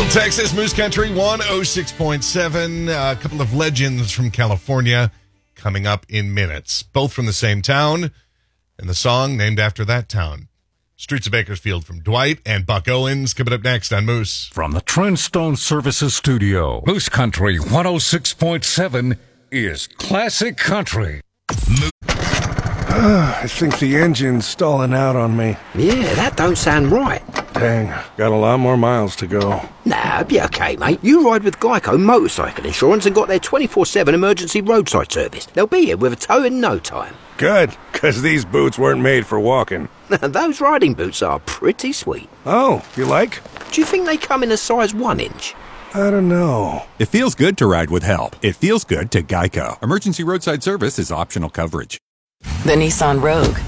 Texas, Moose Country 106.7. A couple of legends from California coming up in minutes, both from the same town, and the song named after that town. Streets of Bakersfield from Dwight and Buck Owens coming up next on Moose. From the Trendstone Services Studio, Moose Country 106.7 is Classic Country. I think the engine's stalling out on me. Yeah, that don't sound right. Dang, got a lot more miles to go. Nah, be okay, mate. You ride with Geico Motorcycle Insurance and got their 24/7 emergency roadside service. They'll be here with a tow in no time. Good, because these boots weren't made for walking. Those riding boots are pretty sweet. Oh, you like? Do you think they come in a size 1 inch? I don't know. It feels good to ride with help. It feels good to Geico. Emergency roadside service is optional coverage. The Nissan Rogue,